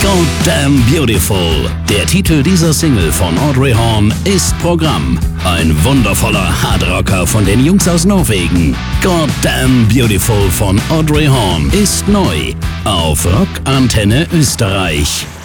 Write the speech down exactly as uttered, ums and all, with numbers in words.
Goddamn Beautiful. Der Titel dieser Single von Audrey Horne ist Programm. Ein wundervoller Hardrocker von den Jungs aus Norwegen. Goddamn Beautiful von Audrey Horne ist neu auf Rock Antenne Österreich.